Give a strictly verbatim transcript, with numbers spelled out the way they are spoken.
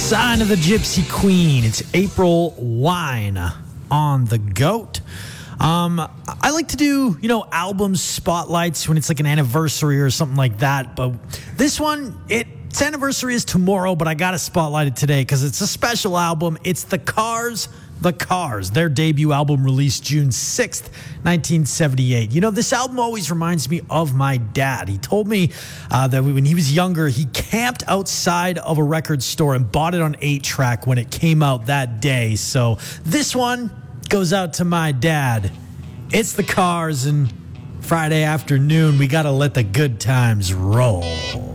Sign of the Gypsy Queen. It's April Wine on the Goat. Um, I like to do, you know, album spotlights when it's like an anniversary or something like that. But this one, it, its anniversary is tomorrow, but I got to spotlight it today because it's a special album. It's The Cars, The Cars. Their debut album released June sixth, nineteen seventy-eight. You know, this album always reminds me of my dad. He told me uh, that when he was younger, he camped outside of a record store and bought it on eight track when it came out that day. So this one goes out to my dad. It's The Cars, and Friday afternoon, we got to let the good times roll.